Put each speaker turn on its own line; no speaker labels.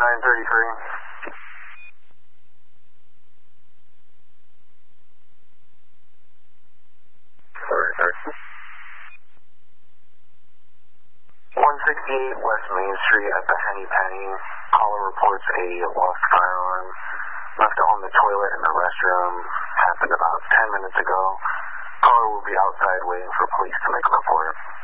933. Sorry, sir. 168 West Main Street at the Henny Penny. Caller reports a lost firearm left on the toilet in the restroom. Happened about 10 minutes ago. Caller will be outside waiting for police to make a report.